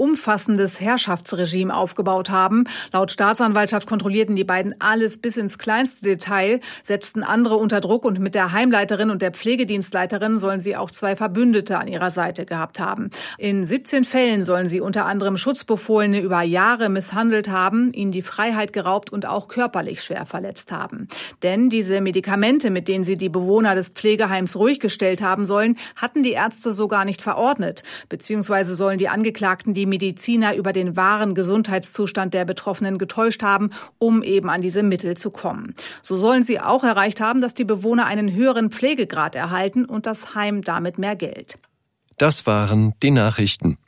umfassendes Herrschaftsregime aufgebaut haben. Laut Staatsanwaltschaft kontrollierten die beiden alles bis ins kleinste Detail, setzten andere unter Druck und mit der Heimleiterin und der Pflegedienstleiterin sollen sie auch 2 Verbündete an ihrer Seite gehabt haben. In 17 Fällen sollen sie unter anderem Schutzbefohlene über Jahre misshandelt haben, ihnen die Freiheit geraubt und auch körperlich schwer verletzt haben. Denn diese Medikamente, mit denen sie die Bewohner des Pflegeheims ruhig gestellt haben sollen, hatten die Ärzte so gar nicht verordnet. Beziehungsweise sollen die Angeklagten die Mediziner über den wahren Gesundheitszustand der Betroffenen getäuscht haben, um eben an diese Mittel zu kommen. So sollen sie auch erreicht haben, dass die Bewohner einen höheren Pflegegrad erhalten und das Heim damit mehr Geld. Das waren die Nachrichten.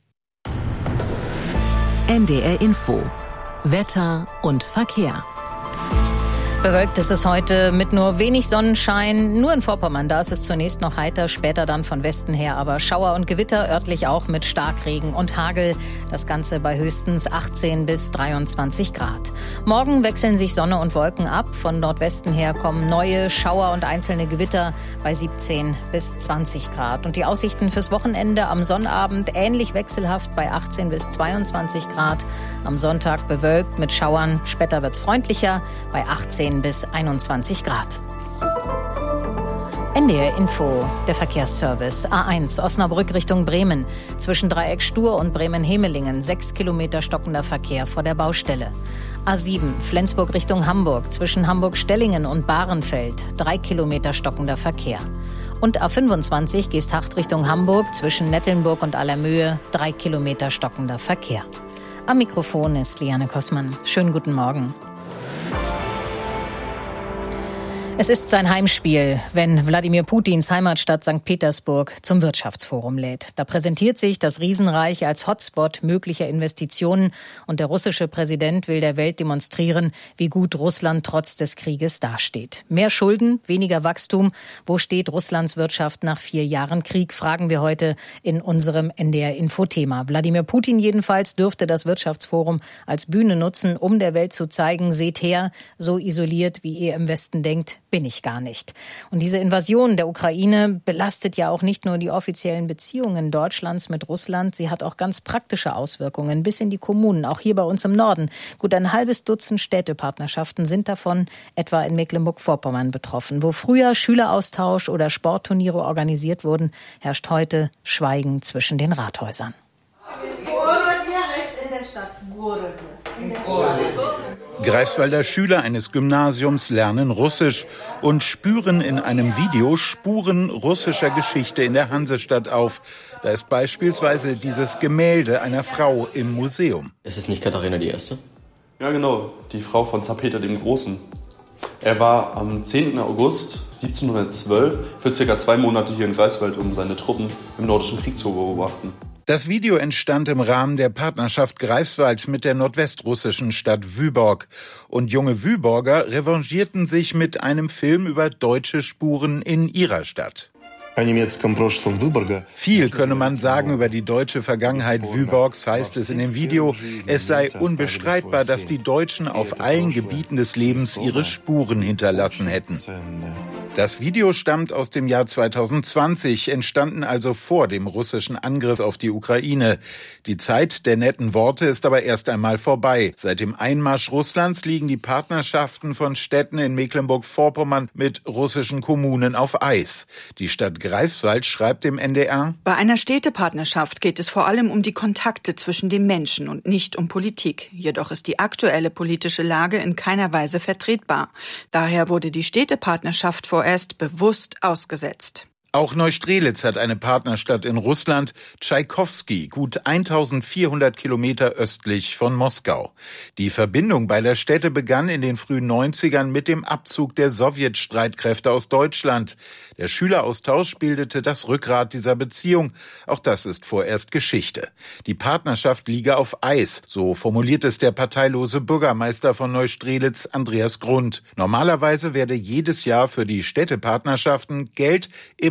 NDR Info. Wetter und Verkehr. Bewölkt ist es heute mit nur wenig Sonnenschein. Nur in Vorpommern, da ist es zunächst noch heiter, später dann von Westen her aber Schauer und Gewitter, örtlich auch mit Starkregen und Hagel. Das Ganze bei höchstens 18 bis 23 Grad. Morgen wechseln sich Sonne und Wolken ab. Von Nordwesten her kommen neue Schauer und einzelne Gewitter bei 17 bis 20 Grad. Und die Aussichten fürs Wochenende am Sonnabend ähnlich wechselhaft bei 18 bis 22 Grad. Am Sonntag bewölkt mit Schauern. Später wird's freundlicher bei 18 bis 21 Grad. NDR Info, der Verkehrsservice. A1 Osnabrück Richtung Bremen. Zwischen Dreieck Stur und Bremen-Hemelingen 6 Kilometer stockender Verkehr vor der Baustelle. A7 Flensburg Richtung Hamburg. Zwischen Hamburg-Stellingen und Bahrenfeld 3 Kilometer stockender Verkehr. Und A25 Geesthacht Richtung Hamburg. Zwischen Nettelnburg und Allermöhe 3 Kilometer stockender Verkehr. Am Mikrofon ist Liane Kossmann. Schönen guten Morgen. Es ist sein Heimspiel, wenn Wladimir Putins Heimatstadt St. Petersburg zum Wirtschaftsforum lädt. Da präsentiert sich das Riesenreich als Hotspot möglicher Investitionen und der russische Präsident will der Welt demonstrieren, wie gut Russland trotz des Krieges dasteht. Mehr Schulden, weniger Wachstum. Wo steht Russlands Wirtschaft nach 4 Jahren Krieg, fragen wir heute in unserem NDR-Info-Thema. Wladimir Putin jedenfalls dürfte das Wirtschaftsforum als Bühne nutzen, um der Welt zu zeigen, seht her, so isoliert, wie ihr im Westen denkt, bin ich gar nicht. Und diese Invasion der Ukraine belastet ja auch nicht nur die offiziellen Beziehungen Deutschlands mit Russland, sie hat auch ganz praktische Auswirkungen bis in die Kommunen, auch hier bei uns im Norden. Gut ein halbes Dutzend Städtepartnerschaften sind davon etwa in Mecklenburg-Vorpommern betroffen. Wo früher Schüleraustausch oder Sportturniere organisiert wurden, herrscht heute Schweigen zwischen den Rathäusern. Greifswalder Schüler eines Gymnasiums lernen Russisch und spüren in einem Video Spuren russischer Geschichte in der Hansestadt auf. Da ist beispielsweise dieses Gemälde einer Frau im Museum. Ist es nicht Katharina die Erste? Ja, genau, die Frau von Zar Peter dem Großen. Er war am 10. August 1712 für ca. 2 Monate hier in Greifswald, um seine Truppen im Nordischen Krieg zu beobachten. Das Video entstand im Rahmen der Partnerschaft Greifswald mit der nordwestrussischen Stadt Wyborg. Und junge Wyborger revanchierten sich mit einem Film über deutsche Spuren in ihrer Stadt. Viel könne man sagen über die deutsche Vergangenheit Wyborgs, heißt es in dem Video. Es sei unbestreitbar, dass die Deutschen auf allen Gebieten des Lebens ihre Spuren hinterlassen hätten. Das Video stammt aus dem Jahr 2020, entstanden also vor dem russischen Angriff auf die Ukraine. Die Zeit der netten Worte ist aber erst einmal vorbei. Seit dem Einmarsch Russlands liegen die Partnerschaften von Städten in Mecklenburg-Vorpommern mit russischen Kommunen auf Eis. Die Stadt Greifswald schreibt dem NDR: Bei einer Städtepartnerschaft geht es vor allem um die Kontakte zwischen den Menschen und nicht um Politik. Jedoch ist die aktuelle politische Lage in keiner Weise vertretbar. Daher wurde die Städtepartnerschaft vorerst bewusst ausgesetzt. Auch Neustrelitz hat eine Partnerstadt in Russland, Tschaikowski, gut 1400 Kilometer östlich von Moskau. Die Verbindung beider Städte begann in den frühen 90ern mit dem Abzug der Sowjetstreitkräfte aus Deutschland. Der Schüleraustausch bildete das Rückgrat dieser Beziehung. Auch das ist vorerst Geschichte. Die Partnerschaft liege auf Eis, so formuliert es der parteilose Bürgermeister von Neustrelitz, Andreas Grund. Normalerweise werde jedes Jahr für die Städtepartnerschaften Geld im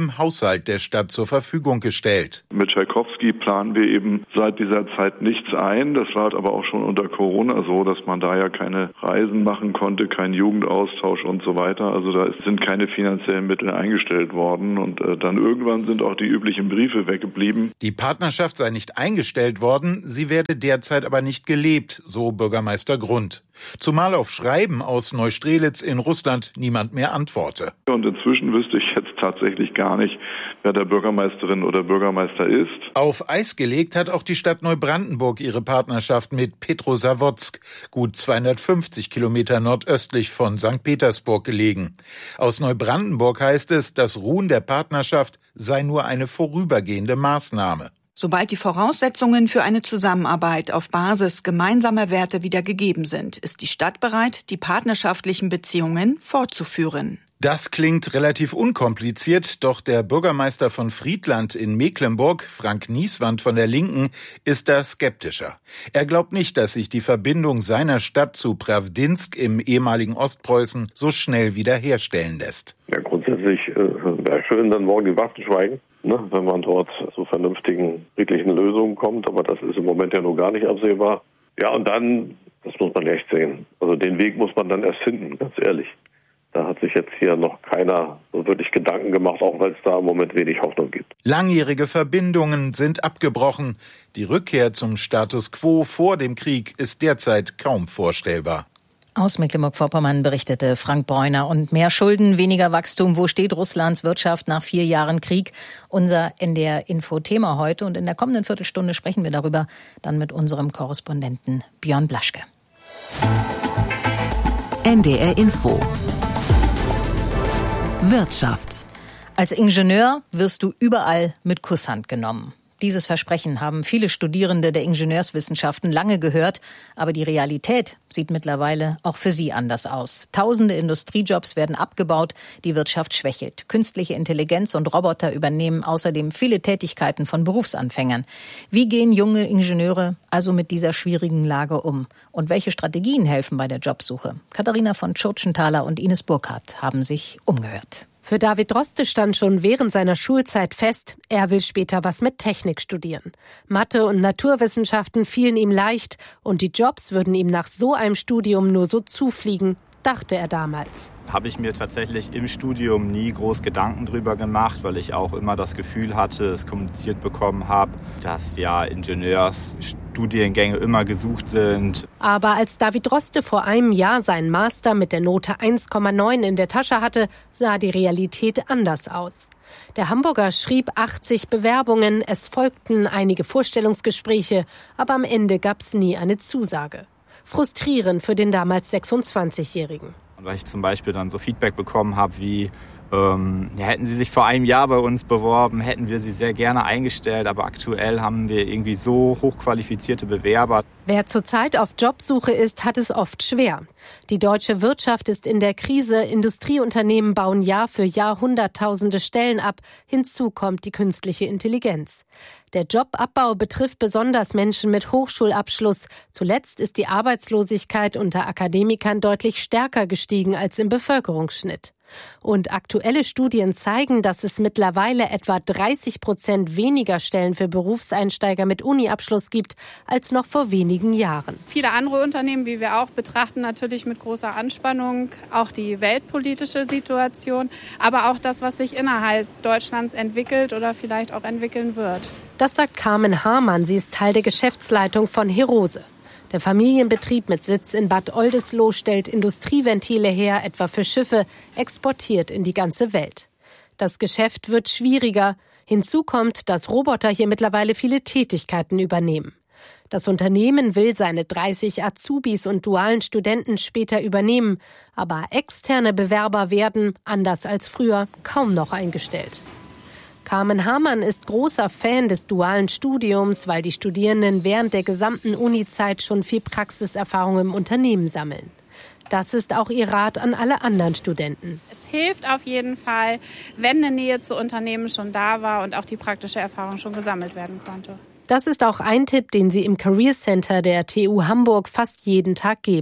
jedem Haushalt der Stadt zur Verfügung gestellt. Mit Tschaikowski planen wir eben seit dieser Zeit nichts ein. Das war aber auch schon unter Corona so, dass man da ja keine Reisen machen konnte, keinen Jugendaustausch und so weiter. Also da sind keine finanziellen Mittel eingestellt worden. Und dann irgendwann sind auch die üblichen Briefe weggeblieben. Die Partnerschaft sei nicht eingestellt worden, sie werde derzeit aber nicht gelebt, so Bürgermeister Grund. Zumal auf Schreiben aus Neustrelitz in Russland niemand mehr antworte. Und inzwischen wüsste ich jetzt tatsächlich gar nicht, wer der Bürgermeisterin oder Bürgermeister ist. Auf Eis gelegt hat auch die Stadt Neubrandenburg ihre Partnerschaft mit Petrosavodsk, gut 250 Kilometer nordöstlich von St. Petersburg gelegen. Aus Neubrandenburg heißt es, das Ruhen der Partnerschaft sei nur eine vorübergehende Maßnahme. Sobald die Voraussetzungen für eine Zusammenarbeit auf Basis gemeinsamer Werte wieder gegeben sind, ist die Stadt bereit, die partnerschaftlichen Beziehungen fortzuführen. Das klingt relativ unkompliziert, doch der Bürgermeister von Friedland in Mecklenburg, Frank Nieswand von der Linken, ist da skeptischer. Er glaubt nicht, dass sich die Verbindung seiner Stadt zu Prawdinsk im ehemaligen Ostpreußen so schnell wiederherstellen lässt. Ja, grundsätzlich wäre schön, dann morgen die Waffen schweigen, wenn man dort zu vernünftigen, friedlichen Lösungen kommt. Aber das ist im Moment ja noch gar nicht absehbar. Ja, und dann, das muss man echt sehen. Also den Weg muss man dann erst finden, ganz ehrlich. Da hat sich jetzt hier noch keiner so wirklich Gedanken gemacht, auch weil es da im Moment wenig Hoffnung gibt. Langjährige Verbindungen sind abgebrochen. Die Rückkehr zum Status quo vor dem Krieg ist derzeit kaum vorstellbar. Aus Mecklenburg-Vorpommern berichtete Frank Bräuner. Und mehr Schulden, weniger Wachstum. Wo steht Russlands Wirtschaft nach 4 Jahren Krieg? Unser NDR-Info-Thema heute. Und in der kommenden Viertelstunde sprechen wir darüber dann mit unserem Korrespondenten Björn Blaschke. NDR Info. Wirtschaft. Als Ingenieur wirst du überall mit Kusshand genommen. Dieses Versprechen haben viele Studierende der Ingenieurswissenschaften lange gehört, aber die Realität sieht mittlerweile auch für sie anders aus. Tausende Industriejobs werden abgebaut, die Wirtschaft schwächelt. Künstliche Intelligenz und Roboter übernehmen außerdem viele Tätigkeiten von Berufsanfängern. Wie gehen junge Ingenieure also mit dieser schwierigen Lage um? Und welche Strategien helfen bei der Jobsuche? Katharina von Tschurtschenthaler und Ines Burkhardt haben sich umgehört. Für David Droste stand schon während seiner Schulzeit fest, er will später was mit Technik studieren. Mathe und Naturwissenschaften fielen ihm leicht und die Jobs würden ihm nach so einem Studium nur so zufliegen, dachte er damals. Habe ich mir tatsächlich im Studium nie groß Gedanken drüber gemacht, weil ich auch immer das Gefühl hatte, es kommuniziert bekommen habe, dass ja Ingenieursstudiengänge immer gesucht sind. Aber als David Droste vor einem Jahr seinen Master mit der Note 1,9 in der Tasche hatte, sah die Realität anders aus. Der Hamburger schrieb 80 Bewerbungen, es folgten einige Vorstellungsgespräche, aber am Ende gab es nie eine Zusage. Frustrierend für den damals 26-Jährigen. Weil ich zum Beispiel dann so Feedback bekommen habe wie, hätten Sie sich vor einem Jahr bei uns beworben, hätten wir Sie sehr gerne eingestellt, aber aktuell haben wir irgendwie so hochqualifizierte Bewerber. Wer zurzeit auf Jobsuche ist, hat es oft schwer. Die deutsche Wirtschaft ist in der Krise, Industrieunternehmen bauen Jahr für Jahr Hunderttausende Stellen ab, hinzu kommt die künstliche Intelligenz. Der Jobabbau betrifft besonders Menschen mit Hochschulabschluss. Zuletzt ist die Arbeitslosigkeit unter Akademikern deutlich stärker gestiegen als im Bevölkerungsschnitt. Und aktuelle Studien zeigen, dass es mittlerweile etwa 30% weniger Stellen für Berufseinsteiger mit Uni-Abschluss gibt, als noch vor wenigen Jahren. Viele andere Unternehmen, wie wir auch, betrachten natürlich mit großer Anspannung auch die weltpolitische Situation, aber auch das, was sich innerhalb Deutschlands entwickelt oder vielleicht auch entwickeln wird. Das sagt Carmen Hamann, sie ist Teil der Geschäftsleitung von Herose. Der Familienbetrieb mit Sitz in Bad Oldesloe stellt Industrieventile her, etwa für Schiffe, exportiert in die ganze Welt. Das Geschäft wird schwieriger. Hinzu kommt, dass Roboter hier mittlerweile viele Tätigkeiten übernehmen. Das Unternehmen will seine 30 Azubis und dualen Studenten später übernehmen, aber externe Bewerber werden, anders als früher, kaum noch eingestellt. Carmen Hamann ist großer Fan des dualen Studiums, weil die Studierenden während der gesamten Uni-Zeit schon viel Praxiserfahrung im Unternehmen sammeln. Das ist auch ihr Rat an alle anderen Studenten. Es hilft auf jeden Fall, wenn eine Nähe zu Unternehmen schon da war und auch die praktische Erfahrung schon gesammelt werden konnte. Das ist auch ein Tipp, den sie im Career Center der TU Hamburg fast jeden Tag geben.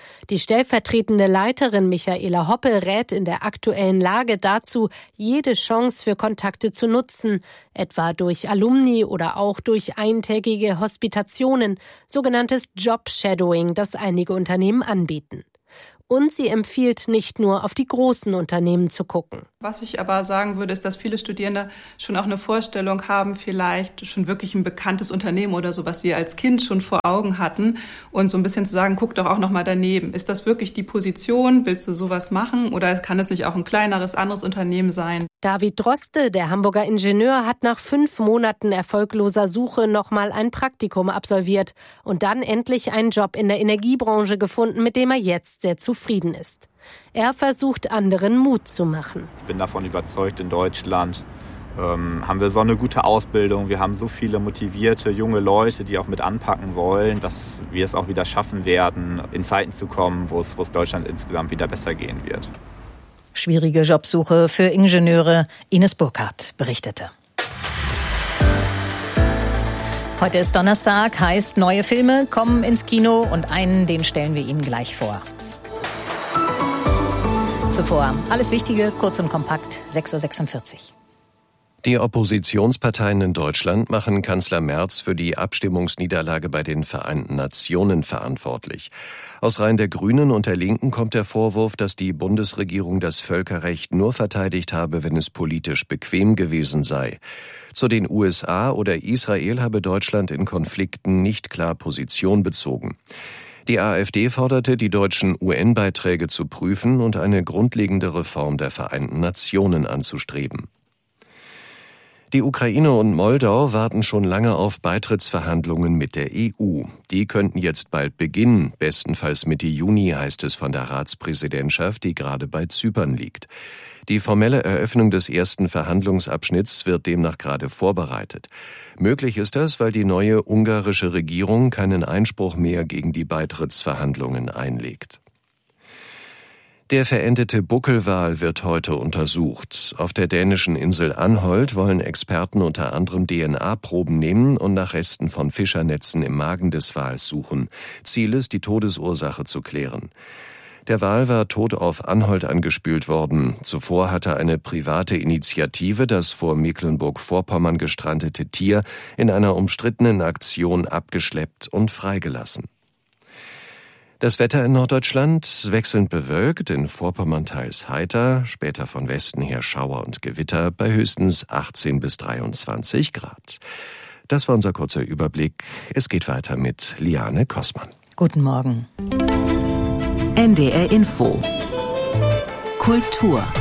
Die stellvertretende Leiterin Michaela Hoppe rät in der aktuellen Lage dazu, jede Chance für Kontakte zu nutzen, etwa durch Alumni oder auch durch eintägige Hospitationen, sogenanntes Job-Shadowing, das einige Unternehmen anbieten. Und sie empfiehlt, nicht nur auf die großen Unternehmen zu gucken. Was ich aber sagen würde, ist, dass viele Studierende schon auch eine Vorstellung haben, vielleicht schon wirklich ein bekanntes Unternehmen oder so, was sie als Kind schon vor Augen hatten. Und so ein bisschen zu sagen, guck doch auch noch mal daneben. Ist das wirklich die Position? Willst du sowas machen? Oder kann es nicht auch ein kleineres, anderes Unternehmen sein? David Droste, der Hamburger Ingenieur, hat nach 5 Monaten erfolgloser Suche noch mal ein Praktikum absolviert und dann endlich einen Job in der Energiebranche gefunden, mit dem er jetzt sehr zufrieden ist. Er versucht, anderen Mut zu machen. Ich bin davon überzeugt, in Deutschland haben wir so eine gute Ausbildung. Wir haben so viele motivierte junge Leute, die auch mit anpacken wollen, dass wir es auch wieder schaffen werden, in Zeiten zu kommen, wo es Deutschland insgesamt wieder besser gehen wird. Schwierige Jobsuche für Ingenieure. Ines Burkhardt berichtete. Heute ist Donnerstag, heißt neue Filme kommen ins Kino und einen, den stellen wir Ihnen gleich vor. Zuvor alles Wichtige, kurz und kompakt, 6.46 Uhr. Die Oppositionsparteien in Deutschland machen Kanzler Merz für die Abstimmungsniederlage bei den Vereinten Nationen verantwortlich. Aus Reihen der Grünen und der Linken kommt der Vorwurf, dass die Bundesregierung das Völkerrecht nur verteidigt habe, wenn es politisch bequem gewesen sei. Zu den USA oder Israel habe Deutschland in Konflikten nicht klar Position bezogen. Die AfD forderte, die deutschen UN-Beiträge zu prüfen und eine grundlegende Reform der Vereinten Nationen anzustreben. Die Ukraine und Moldau warten schon lange auf Beitrittsverhandlungen mit der EU. Die könnten jetzt bald beginnen, bestenfalls Mitte Juni, heißt es von der Ratspräsidentschaft, die gerade bei Zypern liegt. Die formelle Eröffnung des ersten Verhandlungsabschnitts wird demnach gerade vorbereitet. Möglich ist das, weil die neue ungarische Regierung keinen Einspruch mehr gegen die Beitrittsverhandlungen einlegt. Der verendete Buckelwal wird heute untersucht. Auf der dänischen Insel Anholt wollen Experten unter anderem DNA-Proben nehmen und nach Resten von Fischernetzen im Magen des Wals suchen. Ziel ist, die Todesursache zu klären. Der Wal war tot auf Anholt angespült worden. Zuvor hatte eine private Initiative das vor Mecklenburg-Vorpommern gestrandete Tier in einer umstrittenen Aktion abgeschleppt und freigelassen. Das Wetter in Norddeutschland wechselnd bewölkt, in Vorpommern teils heiter, später von Westen her Schauer und Gewitter bei höchstens 18 bis 23 Grad. Das war unser kurzer Überblick. Es geht weiter mit Liane Kossmann. Guten Morgen. NDR Info. Kultur.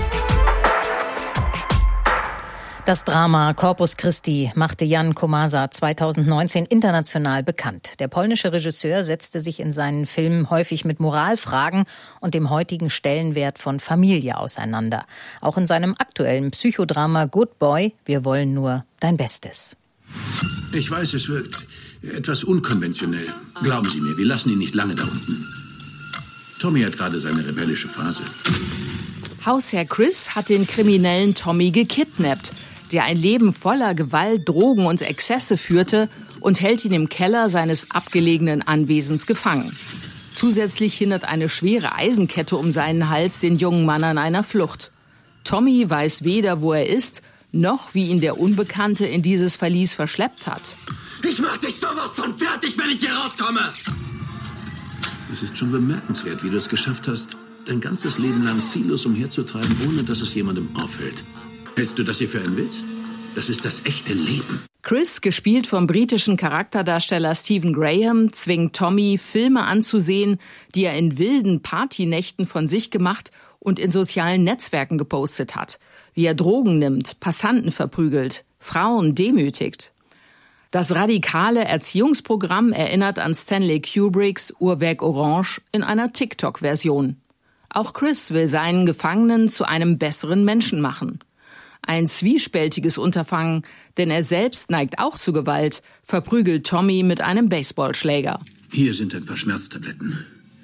Das Drama Corpus Christi machte Jan Komasa 2019 international bekannt. Der polnische Regisseur setzte sich in seinen Filmen häufig mit Moralfragen und dem heutigen Stellenwert von Familie auseinander. Auch in seinem aktuellen Psychodrama Good Boy, wir wollen nur dein Bestes. Ich weiß, es wirkt etwas unkonventionell. Glauben Sie mir, wir lassen ihn nicht lange da unten. Tommy hat gerade seine rebellische Phase. Hausherr Chris hat den kriminellen Tommy gekidnappt, der ein Leben voller Gewalt, Drogen und Exzesse führte, und hält ihn im Keller seines abgelegenen Anwesens gefangen. Zusätzlich hindert eine schwere Eisenkette um seinen Hals den jungen Mann an einer Flucht. Tommy weiß weder, wo er ist, noch wie ihn der Unbekannte in dieses Verlies verschleppt hat. Ich mach dich sowas von fertig, wenn ich hier rauskomme! Es ist schon bemerkenswert, wie du es geschafft hast, dein ganzes Leben lang ziellos umherzutreiben, ohne dass es jemandem auffällt. Hältst du das hier für einen Witz? Das ist das echte Leben. Chris, gespielt vom britischen Charakterdarsteller Stephen Graham, zwingt Tommy, Filme anzusehen, die er in wilden Partynächten von sich gemacht und in sozialen Netzwerken gepostet hat. Wie er Drogen nimmt, Passanten verprügelt, Frauen demütigt. Das radikale Erziehungsprogramm erinnert an Stanley Kubricks Uhrwerk Orange in einer TikTok-Version. Auch Chris will seinen Gefangenen zu einem besseren Menschen machen. Ein zwiespältiges Unterfangen, denn er selbst neigt auch zu Gewalt, verprügelt Tommy mit einem Baseballschläger. Hier sind ein paar Schmerztabletten.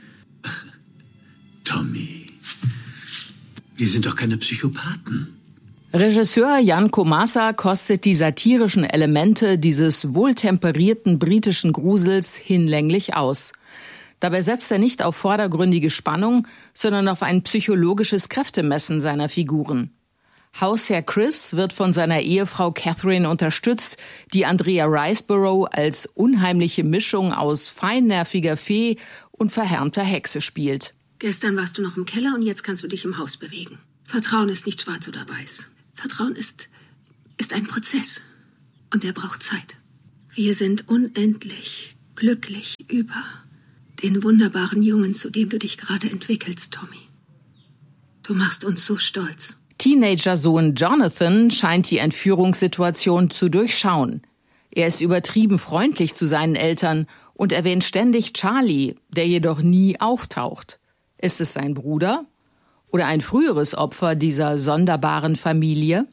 Tommy, wir sind doch keine Psychopathen. Regisseur Jan Komasa kostet die satirischen Elemente dieses wohltemperierten britischen Grusels hinlänglich aus. Dabei setzt er nicht auf vordergründige Spannung, sondern auf ein psychologisches Kräftemessen seiner Figuren. Hausherr Chris wird von seiner Ehefrau Catherine unterstützt, die Andrea Riseborough als unheimliche Mischung aus feinnerviger Fee und verhärmter Hexe spielt. Gestern warst du noch im Keller und jetzt kannst du dich im Haus bewegen. Vertrauen ist nicht schwarz oder weiß. Vertrauen ist ein Prozess. Und der braucht Zeit. Wir sind unendlich glücklich über den wunderbaren Jungen, zu dem du dich gerade entwickelst, Tommy. Du machst uns so stolz. Teenager-Sohn Jonathan scheint die Entführungssituation zu durchschauen. Er ist übertrieben freundlich zu seinen Eltern und erwähnt ständig Charlie, der jedoch nie auftaucht. Ist es sein Bruder oder ein früheres Opfer dieser sonderbaren Familie?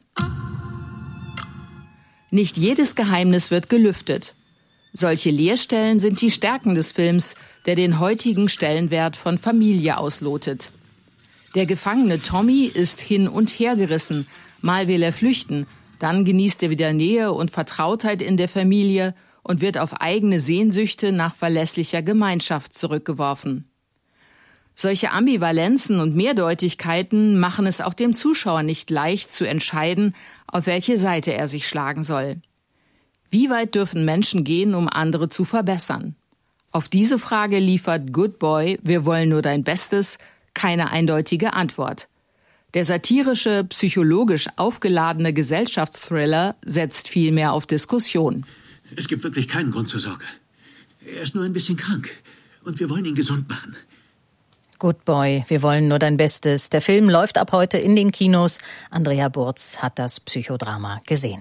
Nicht jedes Geheimnis wird gelüftet. Solche Leerstellen sind die Stärken des Films, der den heutigen Stellenwert von Familie auslotet. Der gefangene Tommy ist hin und her gerissen. Mal will er flüchten, dann genießt er wieder Nähe und Vertrautheit in der Familie und wird auf eigene Sehnsüchte nach verlässlicher Gemeinschaft zurückgeworfen. Solche Ambivalenzen und Mehrdeutigkeiten machen es auch dem Zuschauer nicht leicht zu entscheiden, auf welche Seite er sich schlagen soll. Wie weit dürfen Menschen gehen, um andere zu verbessern? Auf diese Frage liefert Good Boy, wir wollen nur dein Bestes, keine eindeutige Antwort. Der satirische, psychologisch aufgeladene Gesellschaftsthriller setzt vielmehr auf Diskussion. Es gibt wirklich keinen Grund zur Sorge. Er ist nur ein bisschen krank und wir wollen ihn gesund machen. Good Boy, wir wollen nur dein Bestes. Der Film läuft ab heute in den Kinos. Andrea Burz hat das Psychodrama gesehen.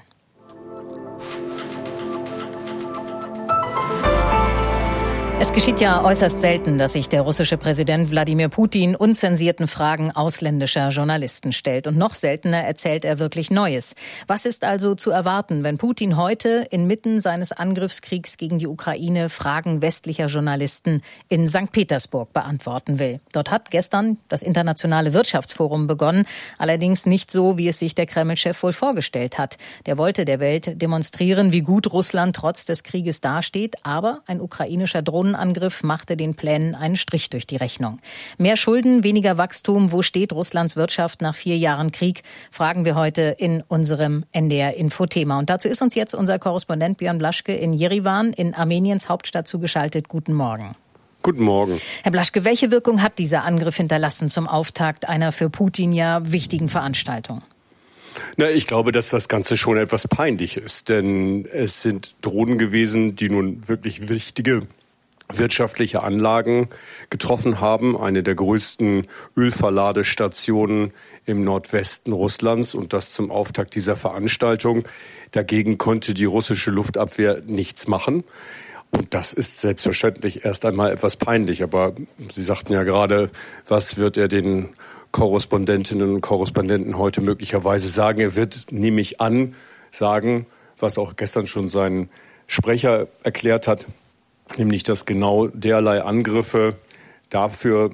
Es geschieht ja äußerst selten, dass sich der russische Präsident Wladimir Putin unzensierten Fragen ausländischer Journalisten stellt. Und noch seltener erzählt er wirklich Neues. Was ist also zu erwarten, wenn Putin heute inmitten seines Angriffskriegs gegen die Ukraine Fragen westlicher Journalisten in St. Petersburg beantworten will? Dort hat gestern das Internationale Wirtschaftsforum begonnen. Allerdings nicht so, wie es sich der Kreml-Chef wohl vorgestellt hat. Der wollte der Welt demonstrieren, wie gut Russland trotz des Krieges dasteht. Aber ein ukrainischer Drohnenangriff machte den Plänen einen Strich durch die Rechnung. Mehr Schulden, weniger Wachstum. Wo steht Russlands Wirtschaft nach 4 Jahren Krieg? Fragen wir heute in unserem NDR-Info-Thema. Und dazu ist uns jetzt unser Korrespondent Björn Blaschke in Jerewan, in Armeniens Hauptstadt, zugeschaltet. Guten Morgen. Guten Morgen. Herr Blaschke, welche Wirkung hat dieser Angriff hinterlassen zum Auftakt einer für Putin ja wichtigen Veranstaltung? Na, ich glaube, dass das Ganze schon etwas peinlich ist, denn es sind Drohnen gewesen, die nun wirklich wichtige wirtschaftliche Anlagen getroffen haben, eine der größten Ölverladestationen im Nordwesten Russlands, und das zum Auftakt dieser Veranstaltung. Dagegen konnte die russische Luftabwehr nichts machen. Und das ist selbstverständlich erst einmal etwas peinlich. Aber Sie sagten ja gerade, was wird er den Korrespondentinnen und Korrespondenten heute möglicherweise sagen? Er wird, nehme ich an, sagen, was auch gestern schon sein Sprecher erklärt hat, nämlich dass genau derlei Angriffe dafür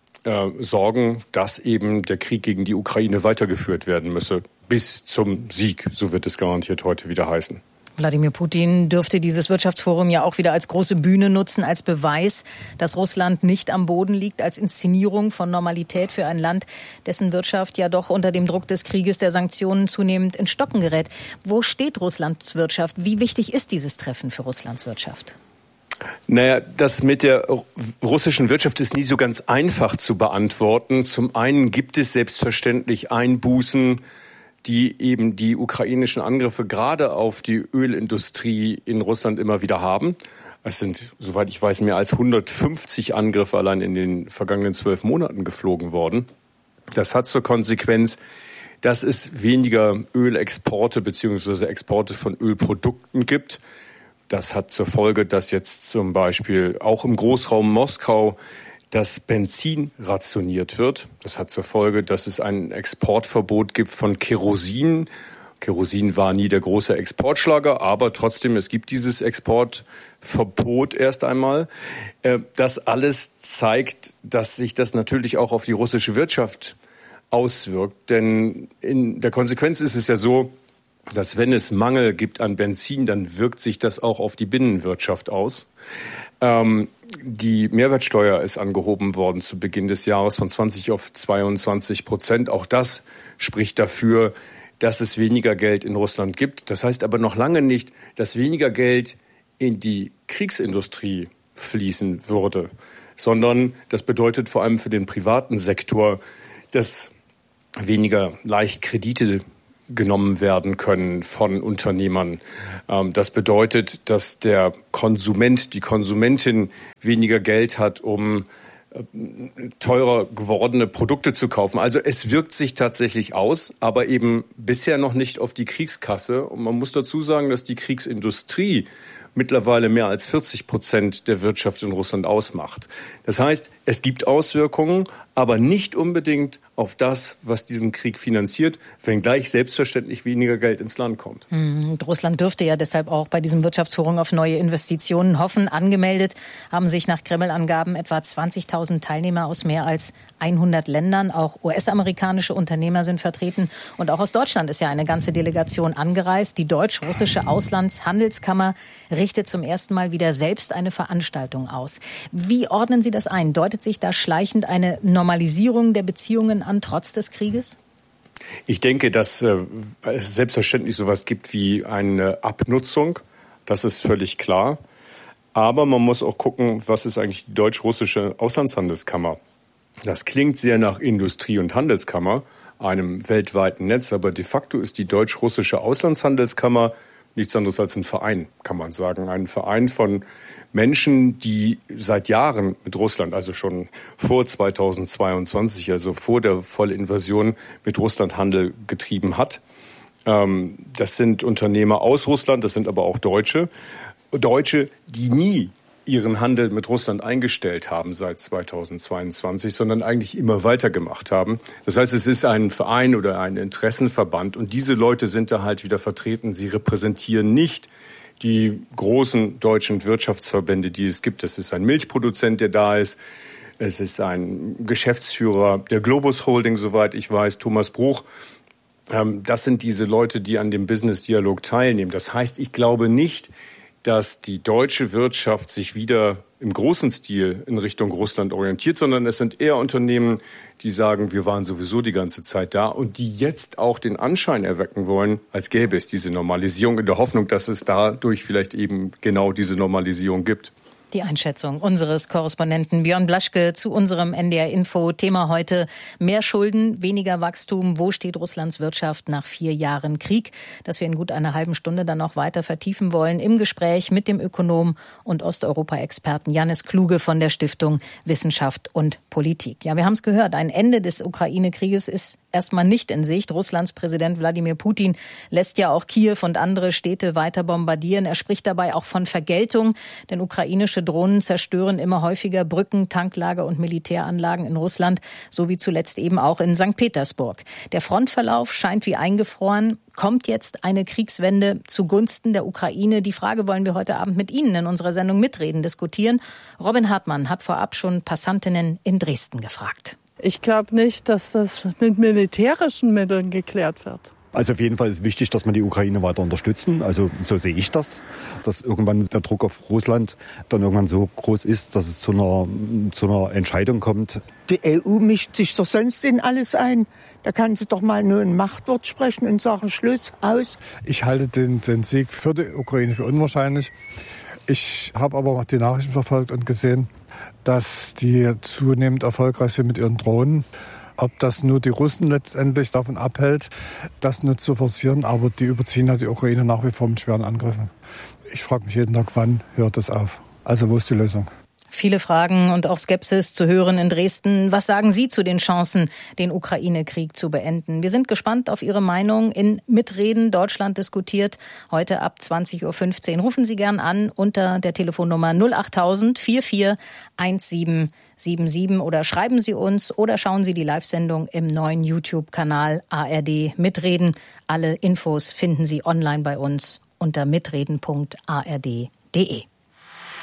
sorgen, dass eben der Krieg gegen die Ukraine weitergeführt werden müsse, bis zum Sieg, so wird es garantiert heute wieder heißen. Wladimir Putin dürfte dieses Wirtschaftsforum ja auch wieder als große Bühne nutzen, als Beweis, dass Russland nicht am Boden liegt, als Inszenierung von Normalität für ein Land, dessen Wirtschaft ja doch unter dem Druck des Krieges, der Sanktionen zunehmend in Stocken gerät. Wo steht Russlands Wirtschaft? Wie wichtig ist dieses Treffen für Russlands Wirtschaft? Naja, das mit der russischen Wirtschaft ist nie so ganz einfach zu beantworten. Zum einen gibt es selbstverständlich Einbußen, die eben die ukrainischen Angriffe gerade auf die Ölindustrie in Russland immer wieder haben. Es sind, soweit ich weiß, mehr als 150 Angriffe allein in den vergangenen 12 Monaten geflogen worden. Das hat zur Konsequenz, dass es weniger Ölexporte bzw. Exporte von Ölprodukten gibt. Das hat zur Folge, dass jetzt zum Beispiel auch im Großraum Moskau das Benzin rationiert wird. Das hat zur Folge, dass es ein Exportverbot gibt von Kerosin. Kerosin war nie der große Exportschlager, aber trotzdem, es gibt dieses Exportverbot erst einmal. Das alles zeigt, dass sich das natürlich auch auf die russische Wirtschaft auswirkt. Denn in der Konsequenz ist es ja so, dass wenn es Mangel gibt an Benzin, dann wirkt sich das auch auf die Binnenwirtschaft aus. Die Mehrwertsteuer ist angehoben worden zu Beginn des Jahres von 20 auf 22%. Auch das spricht dafür, dass es weniger Geld in Russland gibt. Das heißt aber noch lange nicht, dass weniger Geld in die Kriegsindustrie fließen würde, sondern das bedeutet vor allem für den privaten Sektor, dass weniger leicht Kredite genommen werden können von Unternehmern. Das bedeutet, dass der Konsument, die Konsumentin weniger Geld hat, um teurer gewordene Produkte zu kaufen. Also es wirkt sich tatsächlich aus, aber eben bisher noch nicht auf die Kriegskasse. Und man muss dazu sagen, dass die Kriegsindustrie mittlerweile mehr als 40% der Wirtschaft in Russland ausmacht. Das heißt, es gibt Auswirkungen, aber nicht unbedingt auf das, was diesen Krieg finanziert, wenngleich selbstverständlich weniger Geld ins Land kommt. Russland dürfte ja deshalb auch bei diesem Wirtschaftsforum auf neue Investitionen hoffen. Angemeldet haben sich nach Kreml-Angaben etwa 20.000 Teilnehmer aus mehr als 100 Ländern. Auch US-amerikanische Unternehmer sind vertreten. Und auch aus Deutschland ist ja eine ganze Delegation angereist. Die deutsch-russische Auslandshandelskammer richtet zum ersten Mal wieder selbst eine Veranstaltung aus. Wie ordnen Sie das ein? Deutet sich da schleichend eine Normalisierung der Beziehungen an, trotz des Krieges? Ich denke, dass es selbstverständlich sowas gibt wie eine Abnutzung. Das ist völlig klar. Aber man muss auch gucken, was ist eigentlich die deutsch-russische Auslandshandelskammer? Das klingt sehr nach Industrie- und Handelskammer, einem weltweiten Netz. Aber de facto ist die deutsch-russische Auslandshandelskammer nichts anderes als ein Verein, kann man sagen. Ein Verein von Menschen, die seit Jahren mit Russland, also schon vor 2022, also vor der Vollinvasion, mit Russland Handel getrieben hat. Das sind Unternehmer aus Russland, das sind aber auch Deutsche. Deutsche, die nie ihren Handel mit Russland eingestellt haben seit 2022, sondern eigentlich immer weitergemacht haben. Das heißt, es ist ein Verein oder ein Interessenverband und diese Leute sind da halt wieder vertreten. Sie repräsentieren nicht die großen deutschen Wirtschaftsverbände, die es gibt. Es ist ein Milchproduzent, der da ist. Es ist ein Geschäftsführer der Globus Holding, soweit ich weiß, Thomas Bruch. Das sind diese Leute, die an dem Business-Dialog teilnehmen. Das heißt, ich glaube nicht, dass die deutsche Wirtschaft sich wieder im großen Stil in Richtung Russland orientiert, sondern es sind eher Unternehmen, die sagen, wir waren sowieso die ganze Zeit da und die jetzt auch den Anschein erwecken wollen, als gäbe es diese Normalisierung, in der Hoffnung, dass es dadurch vielleicht eben genau diese Normalisierung gibt. Die Einschätzung unseres Korrespondenten Björn Blaschke zu unserem NDR-Info. Thema heute: mehr Schulden, weniger Wachstum. Wo steht Russlands Wirtschaft nach 4 Jahren Krieg? Das wir in gut einer halben Stunde dann noch weiter vertiefen wollen. Im Gespräch mit dem Ökonom und Osteuropa-Experten Jannis Kluge von der Stiftung Wissenschaft und Politik. Ja, wir haben es gehört. Ein Ende des Ukraine-Krieges ist erstmal nicht in Sicht. Russlands Präsident Wladimir Putin lässt ja auch Kiew und andere Städte weiter bombardieren. Er spricht dabei auch von Vergeltung, denn ukrainische Drohnen zerstören immer häufiger Brücken, Tanklager und Militäranlagen in Russland, so wie zuletzt eben auch in St. Petersburg. Der Frontverlauf scheint wie eingefroren. Kommt jetzt eine Kriegswende zugunsten der Ukraine? Die Frage wollen wir heute Abend mit Ihnen in unserer Sendung Mitreden diskutieren. Robin Hartmann hat vorab schon Passantinnen in Dresden gefragt. Ich glaube nicht, dass das mit militärischen Mitteln geklärt wird. Also auf jeden Fall ist wichtig, dass wir die Ukraine weiter unterstützen. Also so sehe ich das, dass irgendwann der Druck auf Russland dann irgendwann so groß ist, dass es zu einer Entscheidung kommt. Die EU mischt sich doch sonst in alles ein. Da kann sie doch mal nur ein Machtwort sprechen und sagen Schluss, aus. Ich halte den Sieg für die Ukraine für unwahrscheinlich. Ich habe aber auch die Nachrichten verfolgt und gesehen, dass die zunehmend erfolgreich sind mit ihren Drohnen. Ob das nur die Russen letztendlich davon abhält, das nur zu forcieren, aber die überziehen ja die Ukraine nach wie vor mit schweren Angriffen. Ich frage mich jeden Tag, wann hört das auf? Also wo ist die Lösung? Viele Fragen und auch Skepsis zu hören in Dresden. Was sagen Sie zu den Chancen, den Ukraine-Krieg zu beenden? Wir sind gespannt auf Ihre Meinung in Mitreden. Deutschland diskutiert heute ab 20.15 Uhr. Rufen Sie gern an unter der Telefonnummer 08000 44 1777 oder schreiben Sie uns oder schauen Sie die Live-Sendung im neuen YouTube-Kanal ARD Mitreden. Alle Infos finden Sie online bei uns unter mitreden.ard.de.